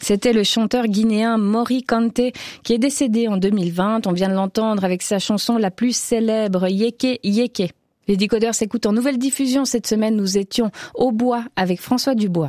C'était le chanteur guinéen Mori Kanté qui est décédé en 2020. On vient de l'entendre avec sa chanson la plus célèbre, Yéké Yéké. Les Décodeurs s'écoutent en nouvelle diffusion. Cette semaine, nous étions au bois avec François Dubois.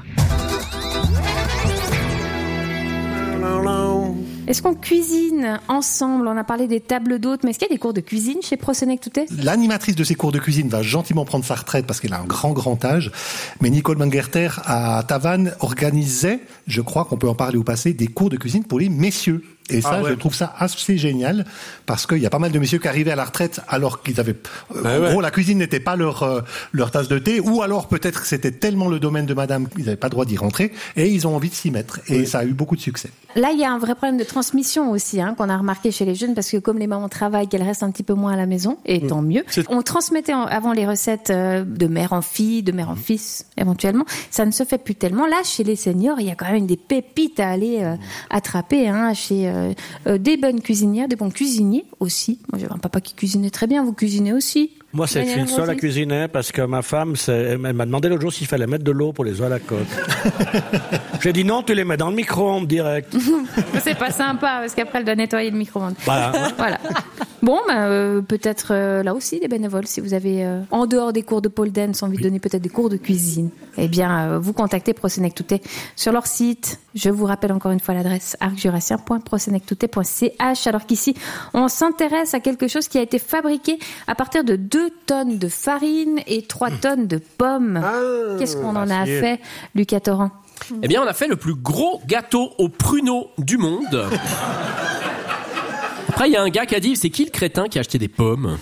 Est-ce qu'on cuisine ensemble? On a parlé des tables d'hôtes, mais est-ce qu'il y a des cours de cuisine chez Prosenec Toutet? L'animatrice de ces cours de cuisine va gentiment prendre sa retraite parce qu'elle a un grand âge. Mais Nicole Mangerter à Tavannes organisait, je crois qu'on peut en parler au passé, des cours de cuisine pour les messieurs. Et ça, je trouve ça assez génial parce qu'il y a pas mal de messieurs qui arrivaient à la retraite alors qu'ils avaient, en gros, la cuisine n'était pas leur tasse de thé, ou alors peut-être que c'était tellement le domaine de madame qu'ils n'avaient pas le droit d'y rentrer et ils ont envie de s'y mettre. Et ça a eu beaucoup de succès. Là, il y a un vrai problème de transmission aussi, qu'on a remarqué chez les jeunes parce que comme les mamans travaillent, qu'elles restent un petit peu moins à la maison, et tant mieux. On transmettait avant les recettes de mère en fille, de mère en fils, éventuellement. Ça ne se fait plus tellement. Là, chez les seniors, il y a quand même des pépites à aller attraper, chez des bonnes cuisinières, des bons cuisiniers aussi. Moi, j'ai un papa qui cuisinait très bien. Vous cuisinez aussi? Moi, c'est une seule à cuisiner parce que ma femme, elle m'a demandé l'autre jour s'il fallait mettre de l'eau pour les œufs à la coque. J'ai dit non, tu les mets dans le micro-ondes direct. C'est pas sympa parce qu'après, elle doit nettoyer le micro-ondes. Voilà. Bon, peut-être là aussi des bénévoles. Si vous avez, en dehors des cours de pole dance, envie de donner peut-être des cours de cuisine, eh bien, vous contactez Prosenec Toutet sur leur site. Je vous rappelle encore une fois l'adresse arcjurassien.prosenectoutet.ch. Alors qu'ici, on s'intéresse à quelque chose qui a été fabriqué à partir de 2 tonnes de farine et 3 tonnes de pommes. Qu'est-ce qu'on en a fait, Lucas Torrent? Eh bien, on a fait le plus gros gâteau aux pruneaux du monde. Après, il y a un gars qui a dit, c'est qui le crétin qui a acheté des pommes?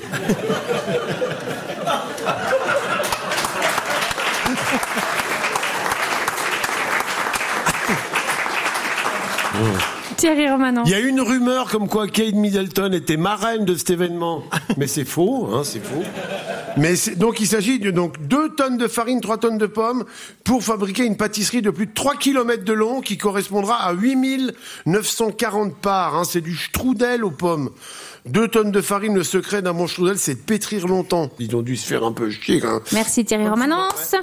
Thierry Romanon. Il y a une rumeur comme quoi Kate Middleton était marraine de cet événement. Mais c'est faux, c'est faux. Mais donc il s'agit de 2 tonnes de farine, 3 tonnes de pommes pour fabriquer une pâtisserie de plus de 3 km de long qui correspondra à 8940 parts. C'est du strudel aux pommes. 2 tonnes de farine, le secret d'un bon strudel, c'est de pétrir longtemps. Ils ont dû se faire un peu chier. Merci Thierry Romanence.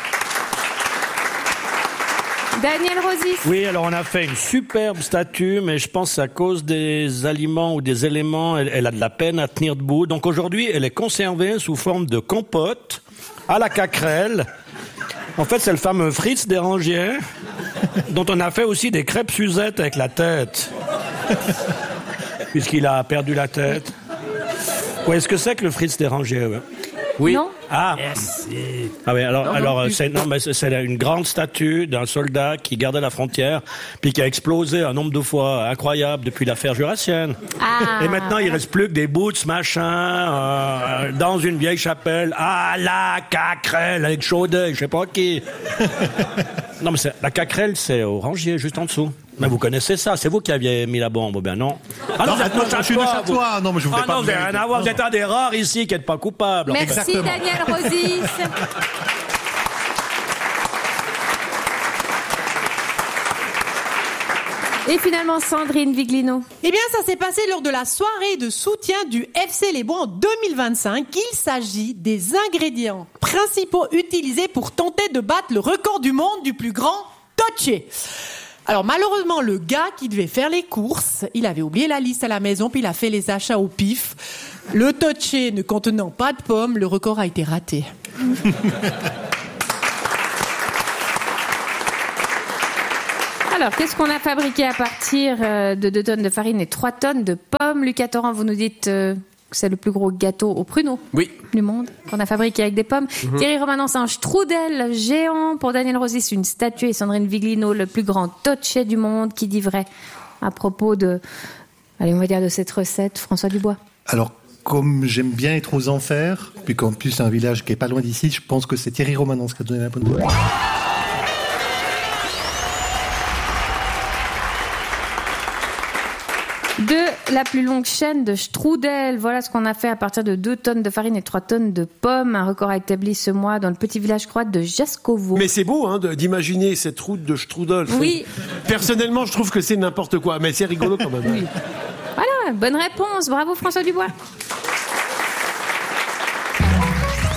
Daniel Rosis. Oui, alors on a fait une superbe statue, mais je pense à cause des aliments ou des éléments, elle a de la peine à tenir debout. Donc aujourd'hui, elle est conservée sous forme de compote à la cacrelle. En fait, c'est le fameux Fritz Dérangier, dont on a fait aussi des crêpes Suzette avec la tête, puisqu'il a perdu la tête. Ouais, est-ce que c'est que le Fritz Dérangier? Oui. Non. Yes. Ah oui, alors c'est une grande statue d'un soldat qui gardait la frontière, puis qui a explosé un nombre de fois incroyable depuis l'affaire jurassienne. Et maintenant, il reste plus que des bouts, machin, dans une vieille chapelle, à la cacrelle, avec Chaudet, je sais pas qui. Non, mais la cacrelle, c'est au Rangier, juste en dessous. Mais vous connaissez ça, c'est vous qui aviez mis la bombe, ben non. Ah non, je suis de Châteauroux. Non, mais je vous fais pas. Non, vous n'avez rien à voir, vous êtes un des rares ici qui n'êtes pas coupable. Merci exactement. Daniel Rosis. Et finalement, Sandrine Viglino. Eh bien, ça s'est passé lors de la soirée de soutien du FC Les Bois en 2025. Il s'agit des ingrédients principaux utilisés pour tenter de battre le record du monde du plus grand totché. Alors malheureusement, le gars qui devait faire les courses, il avait oublié la liste à la maison, puis il a fait les achats au pif. Le totché ne contenant pas de pommes, le record a été raté. Alors, qu'est-ce qu'on a fabriqué à partir de 2 tonnes de farine et 3 tonnes de pommes? Lucas Torrent, vous nous dites que c'est le plus gros gâteau aux pruneaux du monde, qu'on a fabriqué avec des pommes. Thierry Romanon, c'est un strudel géant. Pour Daniel Rosis, une statue. Et Sandrine Viglino, le plus grand totché du monde. Qui dit vrai à propos de, allez, on va dire de cette recette, François Dubois? Alors, comme j'aime bien être aux enfers, puis qu'en plus c'est un village qui est pas loin d'ici, je pense que c'est Thierry Romanon qui a donné la bonne voix. De la plus longue chaîne de strudel. Voilà ce qu'on a fait à partir de 2 tonnes de farine et 3 tonnes de pommes. Un record établi ce mois dans le petit village croate de Jaskovo. Mais c'est beau d'imaginer cette route de strudel. Oui. Personnellement, je trouve que c'est n'importe quoi, mais c'est rigolo quand même. Oui. Voilà, bonne réponse. Bravo François Dubois.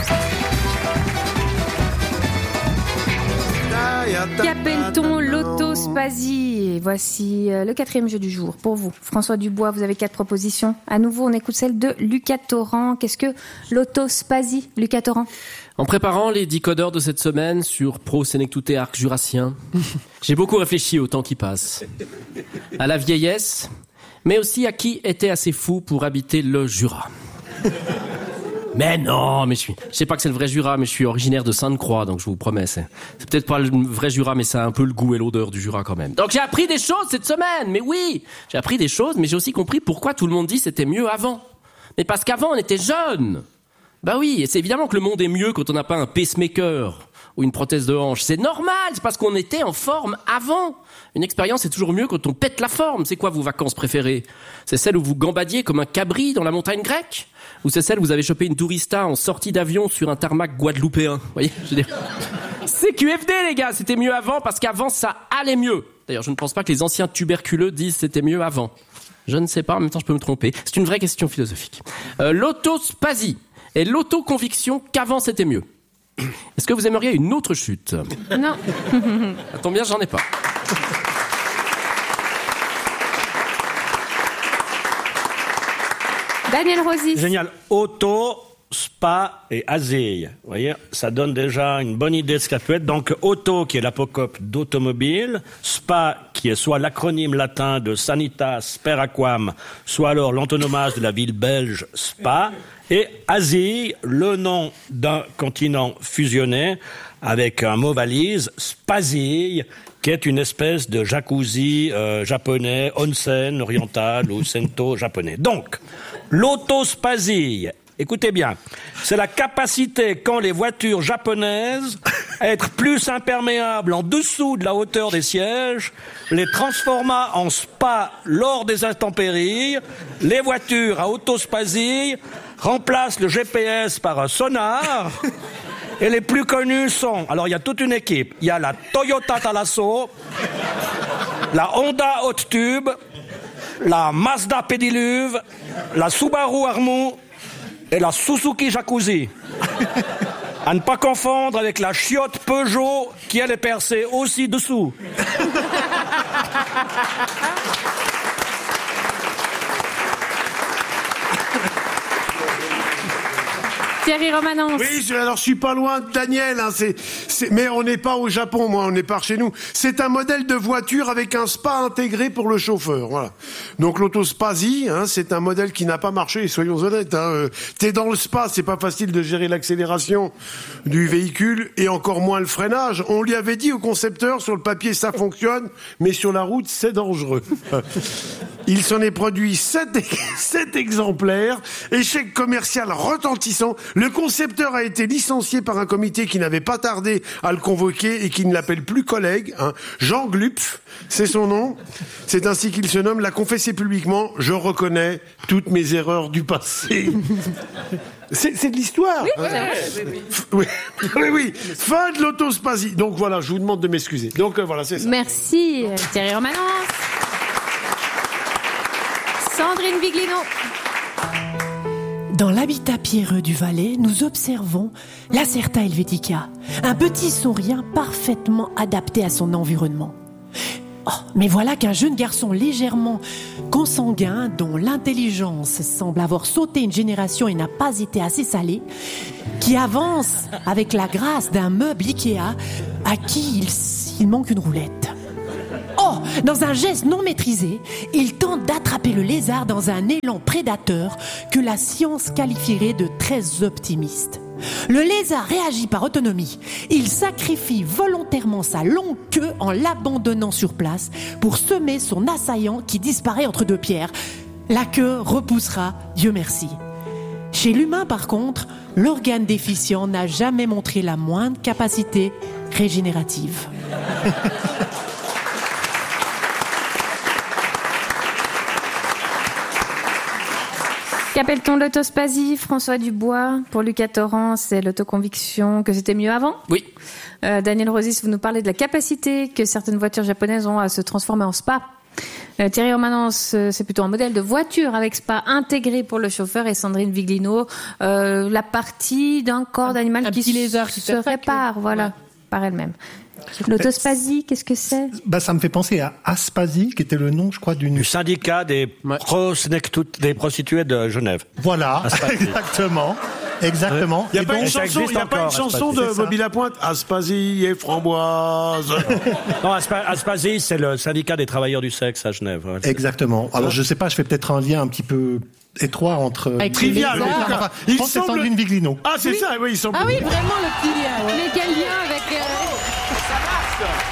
Qu'appelle-t-on l'auto l'autospasie. Et voici le 4e jeu du jour pour vous. François Dubois, vous avez 4 propositions. À nouveau, on écoute celle de Lucas Torrent. Qu'est-ce que l'autospasie, Lucas Torrent? En préparant les décodeurs de cette semaine sur Pro-Sénéctouté Arc Jurassien, j'ai beaucoup réfléchi au temps qui passe, à la vieillesse, mais aussi à qui était assez fou pour habiter le Jura. Mais non, je sais pas que c'est le vrai Jura, mais je suis originaire de Sainte-Croix, donc je vous promets, c'est peut-être pas le vrai Jura, mais ça a un peu le goût et l'odeur du Jura quand même. Donc j'ai appris des choses cette semaine, mais oui, j'ai appris des choses, mais j'ai aussi compris pourquoi tout le monde dit c'était mieux avant. Mais parce qu'avant on était jeunes. Bah oui, et c'est évidemment que le monde est mieux quand on n'a pas un pacemaker ou une prothèse de hanche. C'est normal, c'est parce qu'on était en forme avant. Une expérience est toujours mieux quand on pète la forme. C'est quoi vos vacances préférées? C'est celle où vous gambadiez comme un cabri dans la montagne grecque? Ou c'est celle où vous avez chopé une tourista en sortie d'avion sur un tarmac guadeloupéen? Vous voyez, je veux dire. C'est QFD les gars, c'était mieux avant parce qu'avant ça allait mieux. D'ailleurs, je ne pense pas que les anciens tuberculeux disent c'était mieux avant. Je ne sais pas, en même temps je peux me tromper. C'est une vraie question philosophique. L'autospasie et l'autoconviction qu'avant c'était mieux. Est-ce que vous aimeriez une autre chute? Non. Ça tombe bien, j'en ai pas. Daniel Rosis. Génial. Auto, spa et asile. Vous voyez, ça donne déjà une bonne idée de ce que ça peut être. Donc, auto, qui est l'apocope d'automobile. Spa, qui est soit l'acronyme latin de Sanitas per Aquam, soit alors l'antonomase de la ville belge Spa. Et Asie, le nom d'un continent fusionné avec un mot valise, Spasie, qui est une espèce de jacuzzi japonais, onsen oriental ou sento japonais. Donc, l'autospasie, écoutez bien, c'est la capacité qu'ont les voitures japonaises à être plus imperméables en dessous de la hauteur des sièges, les transforma en spa lors des intempéries. Les voitures à autospasie remplacent le GPS par un sonar. Et les plus connus sont... Alors, il y a toute une équipe. Il y a la Toyota Talasso, la Honda Hot Tube, la Mazda Pédiluve, la Subaru Armu et la Suzuki Jacuzzi. À ne pas confondre avec la chiotte Peugeot qui, elle, est percée aussi dessous. Thierry Romanens. Oui, alors je suis pas loin de Daniel, hein, mais on n'est pas au Japon, moi, on est par chez nous. C'est un modèle de voiture avec un spa intégré pour le chauffeur, voilà. Donc l'autospasie, hein, c'est un modèle qui n'a pas marché, soyons honnêtes. Hein, t'es dans le spa, c'est pas facile de gérer l'accélération du véhicule et encore moins le freinage. On lui avait dit au concepteur, sur le papier ça fonctionne, mais sur la route c'est dangereux. Il s'en est produit 7 exemplaires, échec commercial retentissant. Le concepteur a été licencié par un comité qui n'avait pas tardé à le convoquer et qui ne l'appelle plus collègue. Hein. Jean Glupf, c'est son nom. C'est ainsi qu'il se nomme. L'a confessé publiquement. Je reconnais toutes mes erreurs du passé. C'est de l'histoire. Oui, oui. Fin de l'autospasie. Donc voilà, je vous demande de m'excuser. Donc voilà, c'est ça. Merci Thierry Romanens. Sandrine Viglino. Dans l'habitat pierreux du Valais, nous observons Lacerta helvetica, un petit saurien parfaitement adapté à son environnement. Oh, mais voilà qu'un jeune garçon légèrement consanguin, dont l'intelligence semble avoir sauté une génération et n'a pas été assez salée, qui avance avec la grâce d'un meuble Ikea à qui il manque une roulette. Oh, dans un geste non maîtrisé, il tente d'attraper le lézard dans un élan prédateur que la science qualifierait de très optimiste. Le lézard réagit par autonomie. Il sacrifie volontairement sa longue queue en l'abandonnant sur place pour semer son assaillant qui disparaît entre deux pierres. La queue repoussera, Dieu merci. Chez l'humain, par contre, l'organe déficient n'a jamais montré la moindre capacité régénérative. Qu'appelle-t-on l'autospasie, François Dubois? Pour Lucas Torrent, c'est l'autoconviction que c'était mieux avant? Oui. Daniel Rosis, vous nous parlez de la capacité que certaines voitures japonaises ont à se transformer en spa. Thierry Romanens, c'est plutôt un modèle de voiture avec spa intégré pour le chauffeur. Et Sandrine Viglino, la partie d'un corps d'animal qui se répare, voilà, par elle-même. L'autospasie, qu'est-ce que c'est ? Ça me fait penser à Aspasie, qui était le nom, je crois, du syndicat des prostituées de Genève. Voilà, exactement. Il n'y a pas une chanson de Bobby Lapointe, Aspasie et framboise. Non, Aspasie, c'est le syndicat des travailleurs du sexe à Genève. Ouais. Exactement. Alors, je sais pas, je fais peut-être un lien un petit peu étroit entre... Trivial, il semble... c'est Sandrine Viglino. Ah, c'est ça, oui, il semble... Ah oui, vraiment, le petit lien. Mais quel lien avec... Ça marche.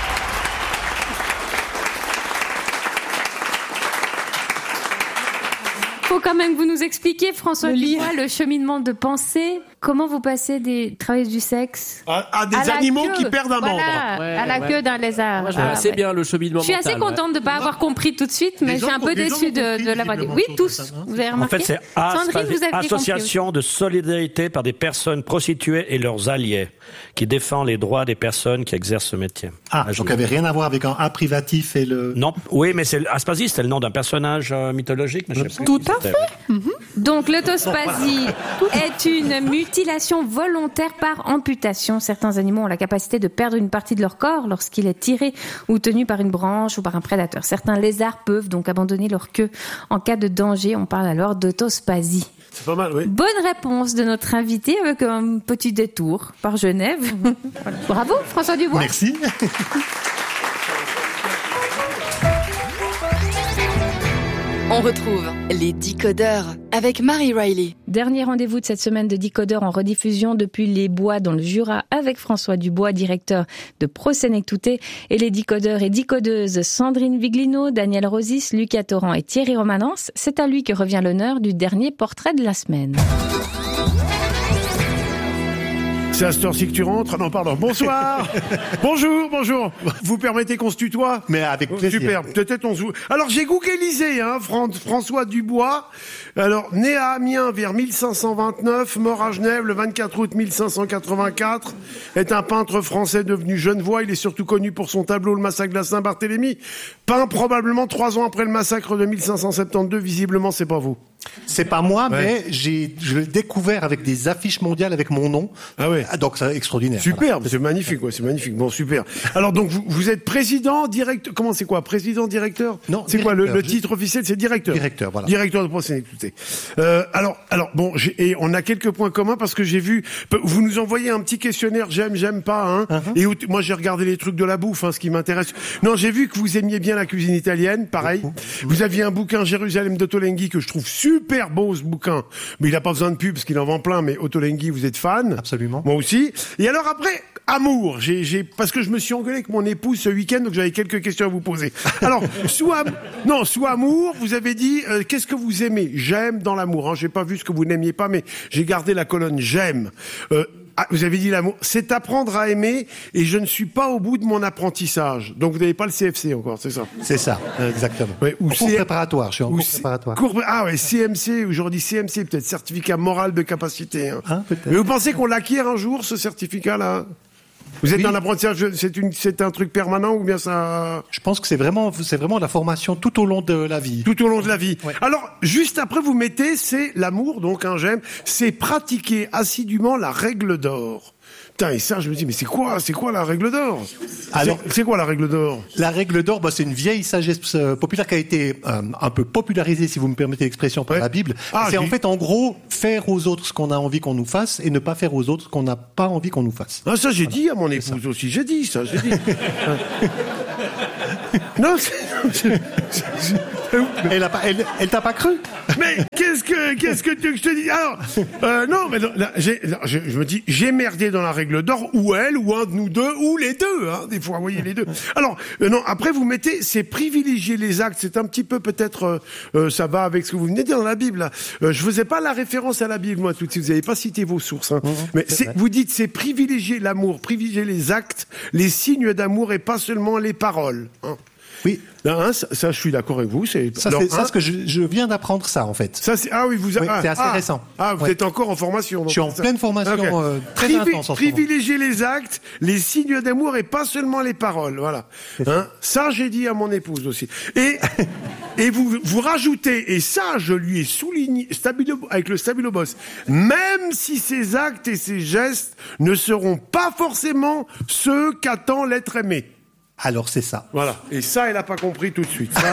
Faut quand même que vous nous expliquiez, François Dubois, le cheminement de pensée. Comment vous passez des travailleurs du sexe à des animaux qui perdent un membre. À la queue d'un lézard. Moi, je vois assez bien le cheminement mental. Je suis assez contente de ne pas avoir compris tout de suite, mais je suis un peu déçue de l'avoir dit. Oui, tous. Vous avez remarqué ? En fait, c'est Association de solidarité par des personnes prostituées et leurs alliés, qui défend les droits des personnes qui exercent ce métier. Ah, donc il n'y avait rien à voir avec un A privatif et le... Non, oui, mais Aspasie, c'était le nom d'un personnage mythologique. Mais je sais pas tout à fait. Donc l'autospasie est une mutilation volontaire par amputation. Certains animaux ont la capacité de perdre une partie de leur corps lorsqu'il est tiré ou tenu par une branche ou par un prédateur. Certains lézards peuvent donc abandonner leur queue en cas de danger. On parle alors d'autospasie. C'est pas mal, oui. Bonne réponse de notre invité avec un petit détour par Genève. Voilà. Bravo, François Dubois. Merci. On retrouve les Décodeurs avec Marie Riley. Dernier rendez-vous de cette semaine de Décodeurs en rediffusion depuis les Bois dans le Jura avec François Dubois, directeur de Prosenectute, et les Décodeurs et décodeuses Sandrine Viglino, Daniel Rosis, Lucas Torrent et Thierry Romanence. C'est à lui que revient l'honneur du dernier portrait de la semaine. C'est à cette heure-ci que tu rentres. Non, pardon. Bonsoir. Bonjour. Vous permettez qu'on se tutoie ? Mais avec plaisir. Super. Peut-être on se... Alors, j'ai googlisé, François Dubois. Alors, né à Amiens vers 1529, mort à Genève le 24 août 1584, est un peintre français devenu genevois. Il est surtout connu pour son tableau Le Massacre de la Saint-Barthélemy, peint probablement 3 ans après le massacre de 1572. Visiblement, c'est pas vous. C'est pas moi, mais je l'ai découvert avec des affiches mondiales avec mon nom. Ah ouais. Donc c'est extraordinaire. Super, voilà. C'est magnifique, c'est magnifique. Bon, super. Alors donc vous êtes président, directeur. Comment c'est quoi ? Président, directeur ? Non. C'est quoi le titre officiel ? C'est directeur. Directeur, voilà. Directeur de Prosenectute. Alors bon, et on a quelques points communs parce que j'ai vu. Vous nous envoyez un petit questionnaire. J'aime pas. Et moi j'ai regardé les trucs de la bouffe, ce qui m'intéresse. Non, j'ai vu que vous aimiez bien la cuisine italienne, pareil. Vous aviez un bouquin Jérusalem d'Ottolenghi que je trouve super beau, ce bouquin. Mais il a pas besoin de pub parce qu'il en vend plein. Mais Ottolenghi, vous êtes fan. Absolument. Moi aussi. Et alors après, amour. Parce que je me suis engueulé avec mon épouse ce week-end, donc j'avais quelques questions à vous poser. Alors, sous amour, vous avez dit, qu'est-ce que vous aimez ? J'aime dans l'amour. J'ai pas vu ce que vous n'aimiez pas, mais j'ai gardé la colonne j'aime. Vous avez dit l'amour, c'est apprendre à aimer, et je ne suis pas au bout de mon apprentissage. Donc vous n'avez pas le CFC encore, c'est ça ? C'est ça, exactement. Ouais, ou cours préparatoire, je suis en cours préparatoire. CMC, aujourd'hui CMC, peut-être certificat moral de capacité. Peut-être. Mais vous pensez qu'on l'acquiert un jour, ce certificat-là ? Vous êtes dans l'apprentissage, c'est un truc permanent ou bien ça... Je pense que c'est vraiment la formation tout au long de la vie. Tout au long de la vie. Ouais. Alors, juste après, vous mettez, c'est l'amour, donc j'aime, c'est pratiquer assidûment la règle d'or. Putain, et ça, je me dis, mais c'est quoi la règle d'or ? Alors, c'est quoi la règle d'or ? La règle d'or, c'est une vieille sagesse populaire qui a été un peu popularisée, si vous me permettez l'expression, par la Bible. C'est en fait, en gros, faire aux autres ce qu'on a envie qu'on nous fasse et ne pas faire aux autres ce qu'on n'a pas envie qu'on nous fasse. Ah, ça, j'ai dit à mon épouse aussi. J'ai dit. Non, elle t'a pas cru. Mais qu'est-ce que tu veux que je te dise ? Alors, non, mais je me dis, j'ai merdé dans la règle d'or, ou elle, ou un de nous deux, ou les deux, des fois, vous voyez, les deux. Alors, non, après, vous mettez, c'est privilégier les actes, c'est un petit peu, peut-être, ça va avec ce que vous venez de dire dans la Bible, là. Je faisais pas la référence à la Bible, moi, tout de suite, vous n'avez pas cité vos sources, mais vous dites, c'est privilégier l'amour, privilégier les actes, les signes d'amour, et pas seulement les paroles, Oui. Ça, je suis d'accord avec vous. C'est ce que je viens d'apprendre ça, en fait. Ça, c'est c'est assez récent. Vous êtes encore en formation. Donc je suis en pleine formation très intense en ce moment. Privilégier les actes, les signes d'amour et pas seulement les paroles. Voilà. Ça, j'ai dit à mon épouse aussi. Et vous rajoutez, et ça, je lui ai souligné avec le Stabilo Boss, même si ces actes et ces gestes ne seront pas forcément ceux qu'attend l'être aimé. Alors c'est ça. Voilà. Et ça, elle n'a pas compris tout de suite. Ça,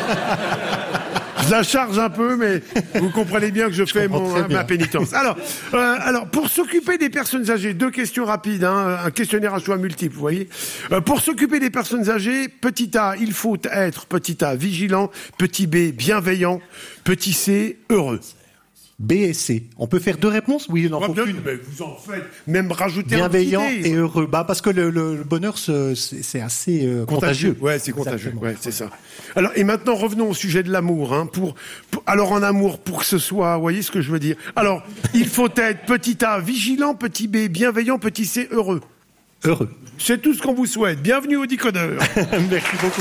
je la charge un peu, mais vous comprenez bien que je fais ma pénitence. Alors, pour s'occuper des personnes âgées, 2 questions rapides, un questionnaire à choix multiples, vous voyez. Pour s'occuper des personnes âgées, petit A, il faut être, petit A, vigilant, petit B, bienveillant, petit C, heureux. B et C. On peut faire 2 réponses? Oui, il en faut une. Mais vous en faites, même rajouter bienveillant et heureux. Parce que le bonheur, c'est assez contagieux. Ouais, c'est contagieux. Ouais, c'est ça. Alors, et maintenant, revenons au sujet de l'amour. Alors, en amour, pour que ce soit, vous voyez ce que je veux dire? Alors, il faut être petit A, vigilant, petit B, bienveillant, petit C, heureux. Heureux. C'est tout ce qu'on vous souhaite. Bienvenue au Décodeur. Merci beaucoup.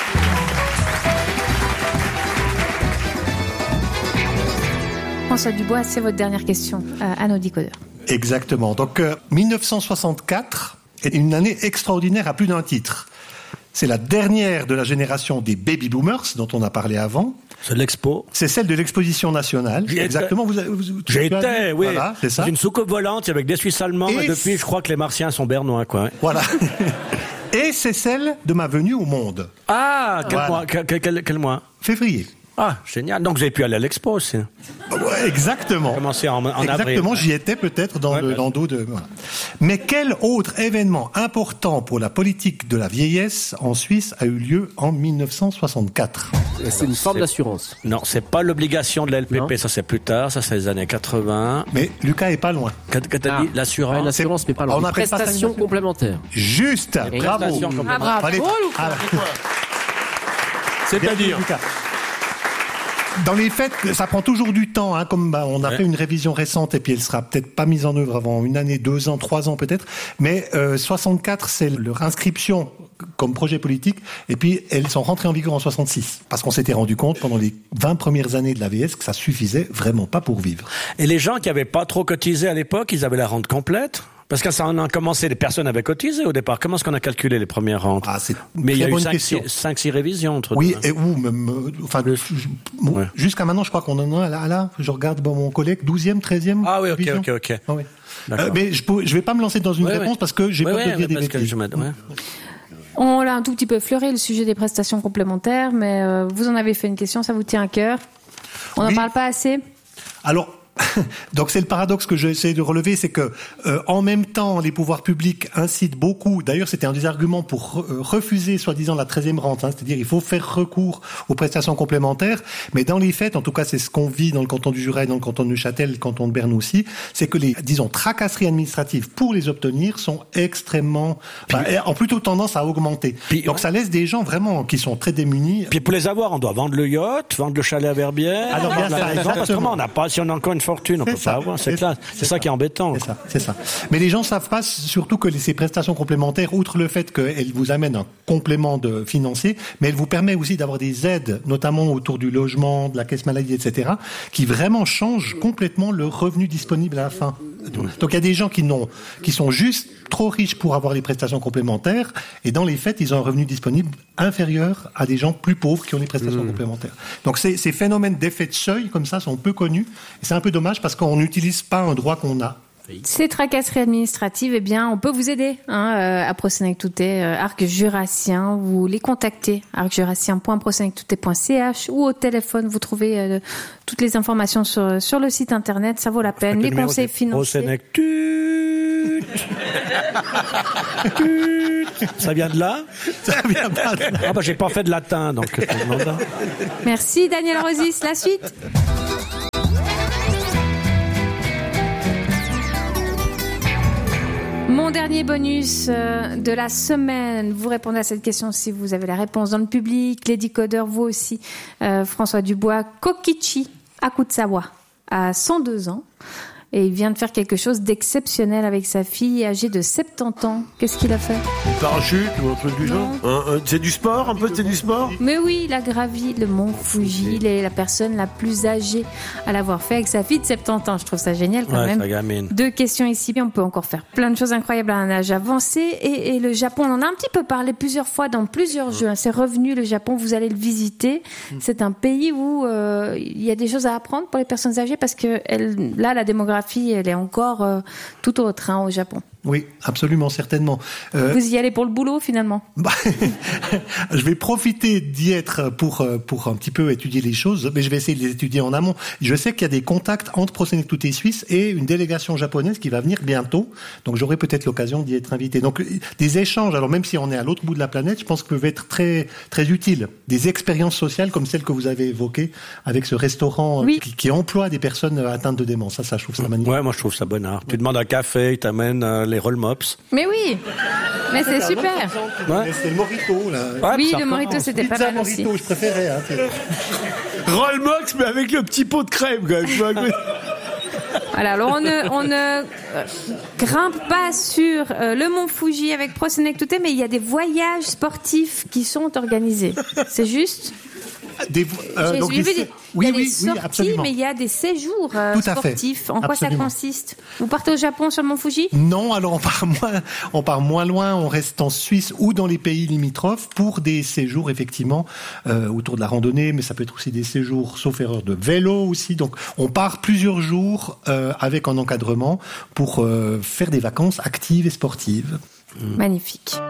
François Dubois, c'est votre dernière question à nos décodeurs. Exactement. Donc, 1964 est une année extraordinaire à plus d'un titre. C'est la dernière de la génération des baby boomers dont on a parlé avant. C'est l'expo. C'est celle de l'exposition nationale. Exactement. J'y étais, oui. Voilà, c'est ça. C'est une soucoupe volante avec des Suisses allemands. Et depuis, je crois que les Martiens sont bernois, quoi. Voilà. Et c'est celle de ma venue au monde. Ah, quel mois? Février. Ah, génial. Donc, vous avez pu aller à l'expo aussi. Ouais, exactement. Commencer en avril. Exactement, j'y étais peut-être dans le dos de... Voilà. Mais quel autre événement important pour la politique de la vieillesse en Suisse a eu lieu en 1964? C'est une forme d'assurance. Non, c'est pas l'obligation de la LPP, non. Ça c'est plus tard, ça c'est les années 80. Mais Lucas est pas loin. Quand t'as dit l'assurance, ouais, l'assurance mais pas loin. On appelle prestation complémentaire. Juste, bravo. Bravo, Lucas. C'est-à-dire dans les faits, ça prend toujours du temps, comme on a fait une révision récente et puis elle sera peut-être pas mise en œuvre avant 1 année, 2 ans, 3 ans peut-être. Mais 64, c'est leur inscription comme projet politique et puis elles sont rentrées en vigueur en 66 parce qu'on s'était rendu compte pendant les 20 premières années de la VS que ça suffisait vraiment pas pour vivre. Et les gens qui avaient pas trop cotisé à l'époque, ils avaient la rente complète? Parce que ça, on a commencé, les personnes avaient cotisé au départ. Comment est-ce qu'on a calculé les premières rentes? Mais il y a eu 5-6 révisions entre oui, et jusqu'à maintenant, je crois qu'on en a là, je regarde mon collègue, 12e, 13e. Ah oui, ok. Ah, oui. Mais je vais pas me lancer dans une réponse parce que j'ai peur de dire des bêtises. On l'a un tout petit peu effleuré, le sujet des prestations complémentaires, mais vous en avez fait une question, ça vous tient à cœur. On n'en parle pas assez? Alors, donc c'est le paradoxe que j'essaie de relever, c'est que en même temps les pouvoirs publics incitent beaucoup, d'ailleurs c'était un des arguments pour refuser soi-disant la 13e rente, c'est-à-dire il faut faire recours aux prestations complémentaires, mais dans les faits, en tout cas c'est ce qu'on vit dans le canton du Jura et dans le canton de Neuchâtel, le canton de Berne aussi, c'est que les, disons, tracasseries administratives pour les obtenir sont extrêmement, ont plutôt tendance à augmenter. Donc ça laisse des gens vraiment qui sont très démunis. Puis pour les avoir, on doit vendre le yacht, vendre le chalet à Verbière. Alors bien ça, parce que on n'a pas, si on a encore une fortune, on peut pas avoir. C'est ça qui est embêtant. C'est ça. Mais les gens savent pas surtout que ces prestations complémentaires, outre le fait qu'elles vous amènent un complément financier, mais elles vous permettent aussi d'avoir des aides, notamment autour du logement, de la caisse maladie, etc., qui vraiment changent complètement le revenu disponible à la fin. Donc il y a des gens qui sont juste trop riches pour avoir les prestations complémentaires, et dans les faits, ils ont un revenu disponible inférieur à des gens plus pauvres qui ont les prestations complémentaires. Donc ces phénomènes d'effet de seuil comme ça sont peu connus, et c'est un peu dommage parce qu'on n'utilise pas un droit qu'on a. Ces tracasseries administratives, eh bien, on peut vous aider à Prosenectouté, Arc Jurassien. Vous les contactez, arcjurassien.prosenectouté.ch, ou au téléphone, vous trouvez toutes les informations sur le site internet, ça vaut la peine. Les conseils financiers. Ça vient de là? Ça vient pas de là. Ah j'ai pas fait de latin, donc. Merci Daniel Rosis, la suite. Mon dernier bonus de la semaine, vous répondez à cette question si vous avez la réponse dans le public. Les décodeurs, vous aussi. François Dubois, Kokichi Akutsawa a 102 ans. et il vient de faire quelque chose d'exceptionnel avec sa fille âgée de 70 ans. Qu'est-ce qu'il a fait? Une parachute ou un truc du genre? C'est du sport, un peu, c'est du sport? Mais oui, il a gravi le mont Fuji. Il est la personne la plus âgée à l'avoir fait avec sa fille de 70 ans. Je trouve ça génial quand même. La gamine. 2 questions ici, on peut encore faire plein de choses incroyables à un âge avancé. Et le Japon, on en a un petit peu parlé plusieurs fois dans plusieurs jeux. C'est revenu, le Japon, vous allez le visiter. C'est un pays où il y a des choses à apprendre pour les personnes âgées parce que là, la démographie, elle est encore tout autre au Japon. Oui, absolument, certainement. Vous y allez pour le boulot, finalement? Je vais profiter d'y être pour un petit peu étudier les choses, mais je vais essayer de les étudier en amont. Je sais qu'il y a des contacts entre Prosenectute Suisse et une délégation japonaise qui va venir bientôt, donc j'aurai peut-être l'occasion d'y être invité. Donc, des échanges, alors même si on est à l'autre bout de la planète, je pense que peuvent être très, très utiles. Des expériences sociales comme celles que vous avez évoquées avec ce restaurant qui emploie des personnes atteintes de démence. Ça, je trouve ça magnifique. Ouais, moi, je trouve ça bonheur. Tu demandes un café, il t'amène les roll mops. Mais oui, mais c'est super. Ouais. C'est le Morito, là. Ouais, oui, le Morito, c'était pas mal aussi. Morito, je préférais. Roll mops, mais avec le petit pot de crème, quand même. Voilà, alors on ne grimpe pas sur le mont Fuji avec Prosenectute, mais il y a des voyages sportifs qui sont organisés. C'est juste? Il y a des sorties, absolument. Mais il y a des séjours sportifs. En quoi absolument. ça consiste? Vous partez au Japon sur le mont Fuji? Non, alors on part moins loin, on reste en Suisse ou dans les pays limitrophes pour des séjours effectivement autour de la randonnée, mais ça peut être aussi des séjours, sauf erreur, de vélo aussi. Donc on part plusieurs jours avec un encadrement pour faire des vacances actives et sportives. Magnifique.